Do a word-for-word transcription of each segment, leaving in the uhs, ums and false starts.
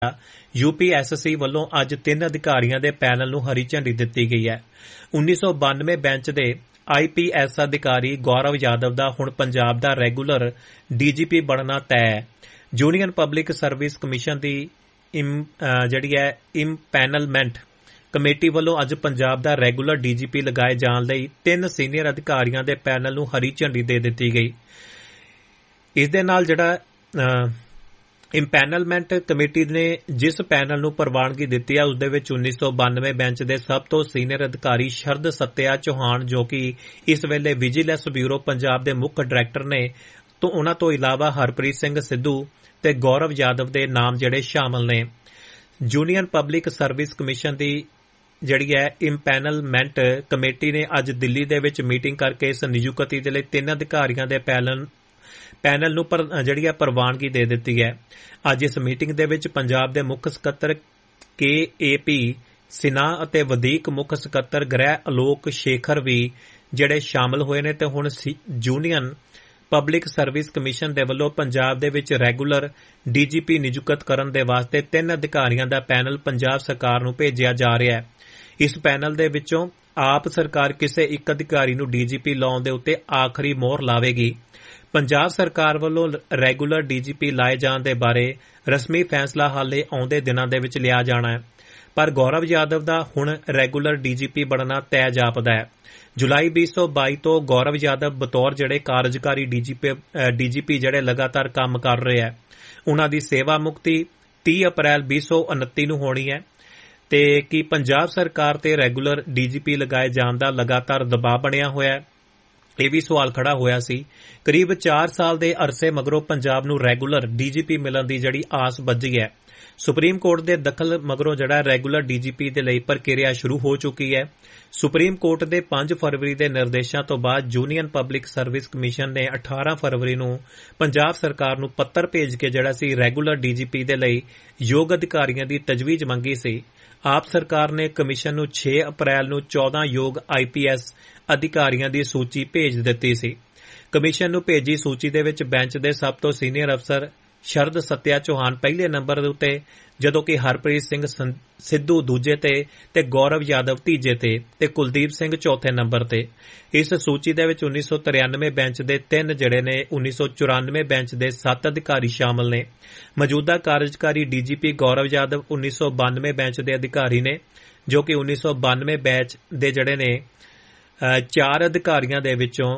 UP SC ਵੱਲੋਂ ਅੱਜ ਤਿੰਨ ਅਧਿਕਾਰੀਆਂ ਦੇ ਪੈਨਲ ਨੂੰ ਹਰੀ ਝੰਡੀ ਦਿੱਤੀ ਗਈ ਹੈ। ਉੱਨੀ ਸੌ ਬਾਨਵੇਂ ਬੈਂਚ ਦੇ ਆਈ ਪੀ ਐਸ ਅਧਿਕਾਰੀ ਗੌਰਵ ਯਾਦਵ ਦਾ ਹੁਣ ਪੰਜਾਬ ਦਾ ਰੈਗੂਲਰ ਡੀ ਜੀ ਪੀ ਬਣਨਾ ਤੈਅ ਹੈ। ਯੂਨੀਅਨ ਪਬਲਿਕ ਸਰਵਿਸ ਕਮਿਸ਼ਨ ਦੀ ਜਿਹੜੀ ਹੈ ਇੰਪੈਨਲਮੈਂਟ ਕਮੇਟੀ ਵੱਲੋਂ ਅੱਜ ਪੰਜਾਬ ਦਾ ਰੈਗੂਲਰ ਡੀ ਜੀ ਪੀ ਲਗਾਏ ਜਾਣ ਲਈ ਤਿੰਨ ਸੀਨੀਅਰ ਅਧਿਕਾਰੀਆਂ ਦੇ ਪੈਨਲ ਨੂੰ ਹਰੀ ਝੰਡੀ ਦੇ ਦਿੱਤੀ ਗਈ। ਇਸ ਦੇ ਨਾਲ ਜਿਹੜਾ ਇੰਪੈਨਲਮੈਂਟ ਕਮੇਟੀ ਨੇ ਜਿਸ ਪੈਨਲ ਨੂੰ ਪ੍ਰਵਾਨਗੀ ਦਿੱਤੀ ਹੈ ਉਸ ਦੇ ਵਿੱਚ ਉੱਨੀ ਸੌ ਬਾਨਵੇਂ ਬੈਂਚ ਦੇ ਸਭ ਤੋਂ ਸੀਨੀਅਰ ਅਧਿਕਾਰੀ ਸ਼ਰਦ ਸੱਤਿਆ ਚੌਹਾਨ, ਜੋ ਕਿ ਇਸ ਵੇਲੇ ਵਿਜੀਲੈਂਸ ਬਿਊਰੋ ਪੰਜਾਬ ਦੇ ਮੁੱਖ ਡਾਇਰੈਕਟਰ ਨੇ, ਤੋਂ ਉਹਨਾਂ ਤੋਂ ਇਲਾਵਾ ਹਰਪ੍ਰੀਤ ਸਿੰਘ ਸਿੱਧੂ ਤੇ ਗੌਰਵ ਯਾਦਵ ਦੇ ਨਾਮ ਜਿਹੜੇ ਸ਼ਾਮਲ ਨੇ। ਯੂਨੀਅਨ ਪਬਲਿਕ ਸਰਵਿਸ ਕਮਿਸ਼ਨ ਦੀ ਜਿਹੜੀ ਹੈ ਇੰਪੈਨਲਮੈਂਟ ਕਮੇਟੀ ਨੇ ਅੱਜ ਦਿੱਲੀ ਦੇ ਵਿੱਚ ਮੀਟਿੰਗ ਕਰਕੇ ਇਸ ਨਿਯੁਕਤੀ ਦੇ ਲਈ ਤਿੰਨ ਅਧਿਕਾਰੀਆਂ ਦੇ ਪੈਨਲ ਪੈਨਲ ਨੂੰ ਜਿਹੜੀ ਹੈ ਪ੍ਰਵਾਨਗੀ ਦੇ ਦਿੱਤੀ ਹੈ। ਅੱਜ ਇਸ ਮੀਟਿੰਗ ਦੇ ਵਿੱਚ ਪੰਜਾਬ ਦੇ ਮੁੱਖ ਸਕੱਤਰ ਕੇ ਏ ਪੀ ਸਿਨਹਾ ਅਤੇ ਵਧੀਕ ਮੁੱਖ ਸਕੱਤਰ ਗ੍ਰਹਿ ਅਲੋਕ ਸ਼ੇਖਰ ਵੀ ਜਿਹੜੇ ਸ਼ਾਮਲ ਹੋਏ ਨੇ ਤੇ ਹੁਣ ਯੂਨੀਅਨ ਪਬਲਿਕ ਸਰਵਿਸ ਕਮਿਸ਼ਨ ਦੇ ਵੱਲੋਂ ਪੰਜਾਬ ਦੇ ਵਿੱਚ ਰੈਗੂਲਰ ਡੀ ਜੀ ਪੀ ਨਿਯੁਕਤ ਕਰਨ ਦੇ ਵਾਸਤੇ ਤਿੰਨ ਅਧਿਕਾਰੀਆਂ ਦਾ ਪੈਨਲ ਪੰਜਾਬ ਸਰਕਾਰ ਨੂੰ ਭੇਜਿਆ ਜਾ ਰਿਹਾ ਹੈ। ਇਸ ਪੈਨਲ ਦੇ ਵਿੱਚੋਂ ਆਪ ਸਰਕਾਰ ਕਿਸੇ ਇੱਕ ਅਧਿਕਾਰੀ ਨੂੰ ਡੀ ਜੀ ਪੀ ਲਾਉਣ ਦੇ ਉੱਤੇ ਆਖਰੀ ਮੋਹਰ ਲਾਵੇਗੀ। ਪੰਜਾਬ ਸਰਕਾਰ ਵੱਲੋਂ ਰੈਗੂਲਰ ਡੀ ਜੀ ਪੀ ਲਾਏ ਜਾਣ ਦੇ ਬਾਰੇ ਰਸਮੀ ਫੈਸਲਾ ਹਾਲੇ ਆਉਂਦੇ ਦਿਨਾਂ ਦੇ ਵਿੱਚ ਲਿਆ ਜਾਣਾ ਹੈ, ਪਰ ਗੌਰਵ ਯਾਦਵ ਦਾ ਹੁਣ ਰੈਗੂਲਰ ਡੀ ਜੀ ਪੀ ਬਣਨਾ ਤੈਅ ਜਾਪਦਾ ਹੈ। ਜੁਲਾਈ ਵੀਹ ਸੌ ਬਾਈ ਤੋਂ ਗੌਰਵ ਯਾਦਵ ਬਤੌਰ ਜਿਹੜੇ ਕਾਰਜਕਾਰੀ ਡੀ ਜੀ ਪੀ ਜਿਹੜੇ ਲਗਾਤਾਰ ਕੰਮ ਕਰ ਰਹੇ ਹੈ, ਉਹਨਾਂ ਦੀ ਸੇਵਾ ਮੁਕਤੀ ਤੀਹ ਅਪ੍ਰੈਲ ਵੀਹ ਸੌ ਉਨੱਤੀ ਨੂੰ ਹੋਣੀ ਹੈ ਤੇ ਕੀ ਪੰਜਾਬ ਸਰਕਾਰ ਤੇ ਰੈਗੂਲਰ ਡੀ ਜੀ ਪੀ ਲਗਾਏ ਜਾਣ ਦਾ ਲਗਾਤਾਰ ਦਬਾਅ ਬਣਿਆ ਹੋਇਆ ਹੈ, ਇਹ ਵੀ ਸਵਾਲ ਖੜਾ ਹੋਇਆ ਸੀ। ਕਰੀਬ ਚਾਰ ਸਾਲ ਦੇ ਅਰਸੇ ਮਗਰੋਂ ਪੰਜਾਬ ਨੂੰ ਰੈਗੂਲਰ ਡੀ ਜੀ ਪੀ ਮਿਲਣ ਦੀ ਜਿਹੜੀ ਆਸ ਬੱਝੀ ਹੈ। ਸੁਪਰੀਮ ਕੋਰਟ ਦੇ ਦਖਲ ਮਗਰੋਂ ਜਿਹੜਾ ਰੈਗੂਲਰ ਡੀ ਜੀ ਪੀ ਦੇ ਲਈ ਪ੍ਰਕਿਰਿਆ ਸ਼ੁਰੂ ਹੋ ਚੁੱਕੀ ਹੈ। ਸੁਪਰੀਮ ਕੋਰਟ ਦੇ ਪੰਜ ਫਰਵਰੀ ਦੇ ਨਿਰਦੇਸ਼ਾਂ ਤੋਂ ਬਾਅਦ ਯੂਨੀਅਨ ਪਬਲਿਕ ਸਰਵਿਸ ਕਮਿਸ਼ਨ ਨੇ ਅਠਾਰਾਂ ਫਰਵਰੀ ਨੂੰ ਪੰਜਾਬ ਸਰਕਾਰ ਨੂੰ ਪੱਤਰ ਭੇਜ ਕੇ ਜਿਹੜਾ ਸੀ ਰੈਗੂਲਰ ਡੀ ਜੀ ਪੀ ਦੇ ਲਈ ਯੋਗ ਅਧਿਕਾਰੀਆਂ ਦੀ ਤਜਵੀਜ਼ ਮੰਗੀ ਸੀ। ਆਪ ਸਰਕਾਰ ਨੇ ਕਮਿਸ਼ਨ ਨੂੰ ਛੇ ਅਪ੍ਰੈਲ ਨੂੰ ਚੌਦਾਂ ਯੋਗ ਆਈ ਪੀ ਐਸ ਅਧਿਕਾਰੀਆਂ ਦੀ ਸੂਚੀ ਭੇਜ ਦਿੱਤੀ ਸੀ। ਕਮਿਸ਼ਨ ਨੂੰ ਭੇਜੀ ਸੂਚੀ ਦੇ ਵਿੱਚ ਬੈਂਚ ਦੇ ਸਭ ਤੋਂ ਸੀਨੀਅਰ ਅਫਸਰ ਸ਼ਰਦ ਸੱਤਿਆ ਚੌਹਾਨ ਪਹਿਲੇ ਨੰਬਰ ਦੇ ਉੱਤੇ, ਜਦੋਂ ਕਿ ਹਰਪ੍ਰੀਤ ਸਿੰਘ ਸਿੱਧੂ ਦੂਜੇ ਤੇ ਤੇ ਗੌਰਵ ਯਾਦਵ ਤੀਜੇ ਤੇ ਤੇ ਕੁਲਦੀਪ ਸਿੰਘ ਚੌਥੇ ਨੰਬਰ ਤੇ। ਇਸ ਸੂਚੀ ਦੇ ਵਿੱਚ ਉੱਨੀ ਸੌ ਤਰਿਆਨਵੇਂ ਬੈਂਚ ਦੇ ਤਿੰਨ ਜਿਹੜੇ ਨੇ, ਉੱਨੀ ਸੌ ਚੁਰਾਨਵੇਂ ਬੈਂਚ ਦੇ ਸੱਤ ਅਧਿਕਾਰੀ ਸ਼ਾਮਲ ਨੇ। ਮੌਜੂਦਾ ਕਾਰਜਕਾਰੀ ਡੀ ਜੀ ਪੀ ਗੌਰਵ ਯਾਦਵ ਉੱਨੀ ਸੌ ਬਾਨਵੇਂ ਬੈਂਚ ਦੇ ਅਧਿਕਾਰੀ ਨੇ, ਜੋ ਕਿ ਉੱਨੀ ਸੌ ਬਾਨਵੇਂ ਬੈਂਚ ਦੇ ਜਿਹੜੇ ਨੇ ਚਾਰ ਅਧਿਕਾਰੀਆਂ ਦੇ ਵਿੱਚੋਂ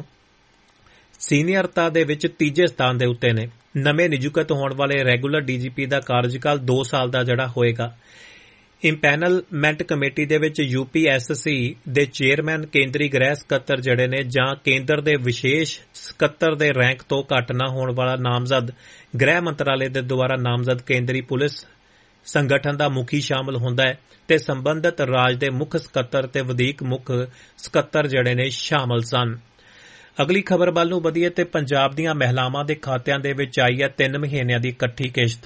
ਸੀਨੀਅਰਤਾ ਦੇ ਵਿੱਚ ਤੀਜੇ ਸਥਾਨ ਦੇ ਉੱਤੇ ਨੇ। ਨਵੇਂ ਨਿਯੁਕਤ ਹੋਣ ਵਾਲੇ ਰੈਗੂਲਰ ਡੀ ਜੀ ਪੀ ਦਾ ਕਾਰਜਕਾਲ ਦੋ ਸਾਲ ਦਾ ਜਿਹੜਾ ਹੋਏਗਾ। ਇੰਪੈਨਲਮੈਂਟ ਕਮੇਟੀ ਦੇ ਵਿੱਚ ਯੂ ਪੀ ਐਸ ਸੀ ਦੇ ਚੇਅਰਮੈਨ ਕੇਂਦਰੀ ਗ੍ਰਹਿ ਸਕੱਤਰ ਜਿਹੜੇ ਨੇ ਜਾਂ ਕੇਂਦਰ ਦੇ ਵਿਸ਼ੇਸ਼ ਸਕੱਤਰ ਦੇ ਰੈਂਕ ਤੋਂ ਘੱਟ ਨਾ ਹੋਣ ਵਾਲਾ ਨਾਮਜ਼ਦ ਗ੍ਰਹਿ ਮੰਤਰਾਲੇ ਦੇ ਦੁਆਰਾ ਨਾਮਜ਼ਦ ਕੇਂਦਰੀ ਪੁਲਿਸ ਸੰਗਠਨ ਦਾ ਮੁਖੀ ਸ਼ਾਮਲ ਹੁੰਦਾ ਹੈ ਤੇ ਸੰਬੰਧਿਤ ਰਾਜ ਦੇ ਮੁੱਖ ਸਕੱਤਰ ਤੇ ਵਧੀਕ ਮੁੱਖ ਸਕੱਤਰ ਜਿਹੜੇ ਨੇ ਸ਼ਾਮਲ ਸਨ। ਅਗਲੀ ਖਬਰ ਵੱਲ ਨੂੰ ਵਧੀਏ ਤੇ ਪੰਜਾਬ ਦੀਆਂ ਮਹਿਲਾਵਾਂ ਦੇ ਖਾਤਿਆਂ ਦੇ ਵਿੱਚ ਆਈ ਹੈ ਤਿੰਨ ਮਹੀਨਿਆਂ ਦੀ ਇਕੱਠੀ ਕਿਸ਼ਤ।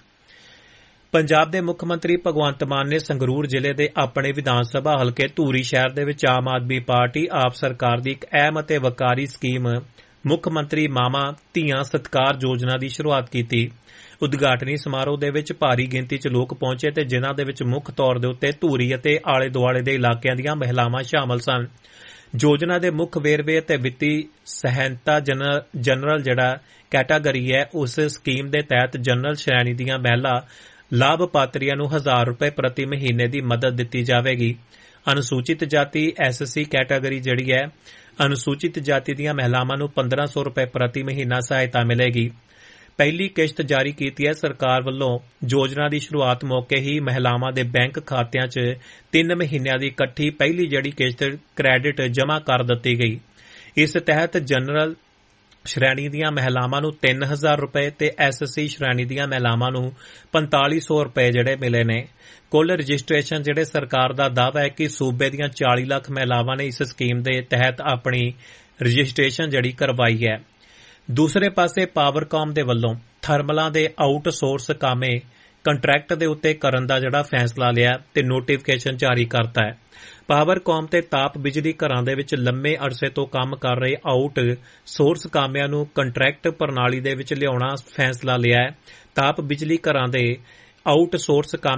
ਪੰਜਾਬ ਦੇ ਮੁੱਖ ਮੰਤਰੀ ਭਗਵੰਤ ਮਾਨ ਨੇ ਸੰਗਰੂਰ ਜ਼ਿਲ੍ਹੇ ਦੇ ਆਪਣੇ ਵਿਧਾਨ ਸਭਾ ਹਲਕੇ ਧੂਰੀ ਸ਼ਹਿਰ ਦੇ ਵਿੱਚ ਆਮ ਆਦਮੀ ਪਾਰਟੀ ਆਪ ਸਰਕਾਰ ਦੀ ਇੱਕ ਅਹਿਮ ਅਤੇ ਵਕਾਰੀ ਸਕੀਮ ਮੁੱਖ ਮੰਤਰੀ ਮਾਵਾਂ ਧੀਆਂ ਸਤਿਕਾਰ ਯੋਜਨਾ ਦੀ ਸ਼ੁਰੂਆਤ ਕੀਤੀ। ਉਦਘਾਟਨੀ ਸਮਾਰੋਹ ਦੇ ਵਿੱਚ ਭਾਰੀ ਗਿਣਤੀ 'ਚ ਲੋਕ ਪਹੁੰਚੇ ਤੇ ਜਿਨ੍ਹਾਂ ਦੇ ਵਿੱਚ ਮੁੱਖ ਤੌਰ ਦੇ ਉੱਤੇ ਧੂਰੀ ਅਤੇ ਆਲੇ ਦੁਆਲੇ ਦੇ ਇਲਾਕਿਆਂ ਦੀਆਂ ਮਹਿਲਾਵਾਂ ਸ਼ਾਮਲ ਸਨ। ਯੋਜਨਾ ਦੇ ਮੁੱਖ ਵੇਰਵੇ ਅਤੇ ਵਿੱਤੀ ਸਹਾਇਤਾ ਜਨਰਲ ਜਿਹੜਾ ਕੈਟਾਗਰੀ ਹੈ, ਉਸ ਸਕੀਮ ਦੇ ਤਹਿਤ ਜਨਰਲ ਸ਼੍ਰੇਣੀ ਦੀਆਂ ਮਹਿਲਾ ਲਾਭਪਾਤਰੀਆਂ ਨੂੰ ਹਜ਼ਾਰ ਰੁਪਏ ਪ੍ਰਤੀ ਮਹੀਨੇ ਦੀ ਮਦਦ ਦਿੱਤੀ ਜਾਵੇਗੀ। ਅਨੁਸੂਚਿਤ ਜਾਤੀ ਐਸ ਸੀ ਕੈਟਾਗਰੀ ਜਿਹੜੀ ਹੈ, ਅਨੁਸੂਚਿਤ ਜਾਤੀ ਦੀਆਂ ਮਹਿਲਾਵਾਂ ਨੂੰ ਪੰਦਰਾਂ ਸੌ ਰੁਪਏ ਪ੍ਰਤੀ ਮਹੀਨਾ ਸਹਾਇਤਾ ਮਿਲੇਗੀ। ਪਹਿਲੀ ਕਿਸ਼ਤ ਜਾਰੀ ਕੀਤੀ ਹੈ ਸਰਕਾਰ ਵੱਲੋਂ। ਯੋਜਨਾ ਦੀ ਸ਼ੁਰੂਆਤ ਮੌਕੇ ਹੀ ਮਹਿਲਾਵਾਂ ਦੇ ਬੈਂਕ ਖਾਤਿਆਂ 'ਚ ਤਿੰਨ ਮਹੀਨਿਆਂ ਦੀ ਇਕੱਠੀ ਪਹਿਲੀ ਜਿਹੜੀ ਕਿਸ਼ਤ ਕ੍ਰੈਡਿਟ ਜਮ੍ਹਾਂ ਕਰ ਦਿੱਤੀ ਗਈ। ਇਸ ਤਹਿਤ ਜਨਰਲ ਸ਼੍ਰੇਣੀ ਦੀਆਂ ਮਹਿਲਾਵਾਂ ਨੂੰ ਤਿੰਨ ਹਜ਼ਾਰ ਰੁਪਏ ਤੇ ਐਸ ਸੀ ਸ਼੍ਰੇਣੀ ਦੀਆਂ ਮਹਿਲਾਵਾਂ ਨੂੰ ਪੰਤਾਲੀ ਸੌ ਰੁਪਏ ਜਿਹੜੇ ਮਿਲੇ ਨੇ। ਕੁੱਲ ਰਜਿਸਟ੍ਰੇਸ਼ਨ ਜਿਹੜੇ ਸਰਕਾਰ ਦਾ ਦਾਅਵਾ ਹੈ ਕਿ ਸੂਬੇ ਦੀਆਂ ਚਾਲੀ ਲੱਖ ਮਹਿਲਾਵਾਂ ਨੇ ਇਸ ਸਕੀਮ ਦੇ ਤਹਿਤ ਆਪਣੀ ਰਜਿਸਟ੍ਰੇਸ਼ਨ ਜਿਹੜੀ ਕਰਵਾਈ ਹੈ। ਦੂਸਰੇ ਪਾਸੇ ਪਾਵਰਕਾਮ ਦੇ ਵੱਲੋਂ ਥਰਮਲਾਂ ਦੇ ਆਊਟਸੋਰਸ ਕਾਮੇ ਕੰਟਰੈਕਟ ਦੇ ਉੱਤੇ ਕਰਨ ਦਾ ਜਿਹੜਾ ਫੈਸਲਾ ਲਿਆ ਤੇ ਨੋਟੀਫਿਕੇਸ਼ਨ ਜਾਰੀ ਕਰਤਾ ਹੈ। ਪਾਵਰਕਾਮ ਤੇ ਤਾਪ ਬਿਜਲੀ ਘਰਾਂ ਦੇ ਵਿੱਚ ਲੰਮੇ ਅਰਸੇ ਤੋਂ ਕੰਮ ਕਰ ਰਹੇ ਆਊਟ ਸੋਰਸ ਕਾਮਿਆਂ ਨੂੰ ਕੰਟਰੈਕਟ ਪ੍ਰਣਾਲੀ ਦੇ ਵਿੱਚ ਲਿਆਉਣਾ ਫੈਸਲਾ ਲਿਆ ਹੈ। ਤਾਪ ਬਿਜਲੀ ਘਰਾਂ ਦੇ ਆਊਟਸੋਰਸ ਕੰਮ